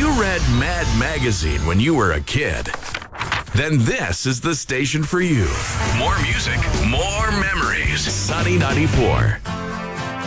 you read Mad Magazine when you were a kid, then this is the station for you. More music, more memories. Sunny 94.